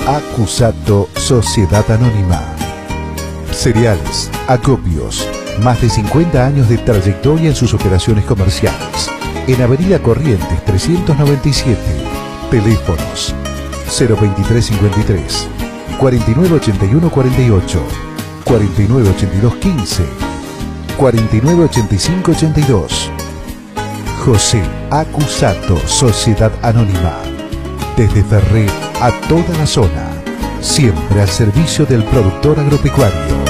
Acusato Sociedad Anónima. Cereales, acopios, más de 50 años de trayectoria en sus operaciones comerciales. En Avenida Corrientes 397, teléfonos 02353 4981 48, 4982 15, 4985 82. José Acusato Sociedad Anónima. Desde Ferré a toda la zona, siempre al servicio del productor agropecuario.